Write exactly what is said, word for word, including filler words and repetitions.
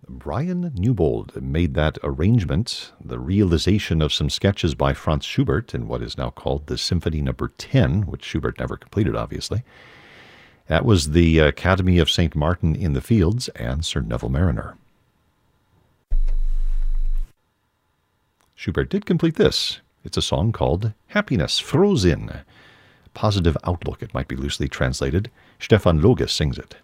Brian Newbold made that arrangement, the realization of some sketches by Franz Schubert in what is now called the Symphony Number ten, which Schubert never completed, obviously. That was the Academy of Saint Martin in the Fields and Sir Neville Mariner. Schubert did complete this. It's a song called Happiness, Frohsinn. Positive outlook, it might be loosely translated. Stefan Loges sings it.